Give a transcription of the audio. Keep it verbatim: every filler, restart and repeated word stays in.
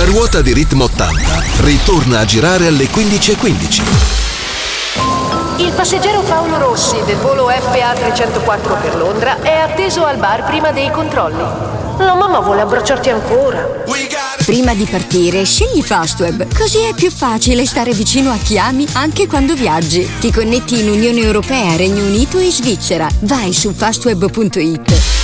ruota di ritmo ottanta ritorna a girare alle quindici e quindici. Il passeggero Paolo Rossi del volo F A trecentoquattro per Londra è atteso al bar prima dei controlli. La mamma vuole abbracciarti ancora. Prima di partire, scegli Fastweb, così è più facile stare vicino a chi ami anche quando viaggi. Ti connetti in Unione Europea, Regno Unito e Svizzera. Vai su fastweb punto it.